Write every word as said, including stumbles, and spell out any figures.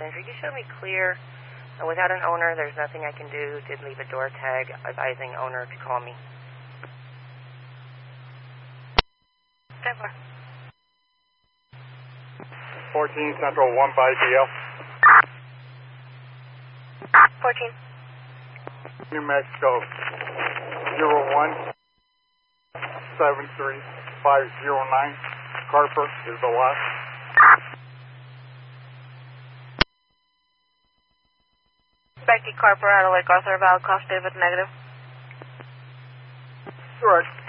If you can show me clear, uh, without an owner, there's nothing I can do. Did leave a door tag advising owner to call me. Denver. fourteen Central one by D L. fourteen. New Mexico zero one seven three five zero nine. Carper is the last. Becky Carper out of Lake Arthur, Val, Cost David, negative. Correct.